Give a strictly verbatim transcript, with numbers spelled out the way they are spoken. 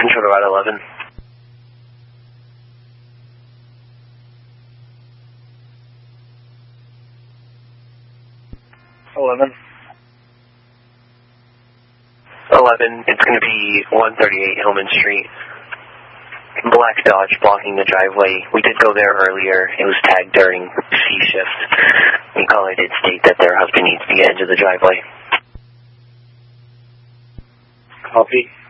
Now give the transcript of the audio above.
Control to Route eleven. eleven. eleven, it's going to be one thirty-eight Hillman Street. Black Dodge blocking the driveway. We did go there earlier. It was tagged during C shift. The caller did state that their husband needs to get into the driveway. Copy.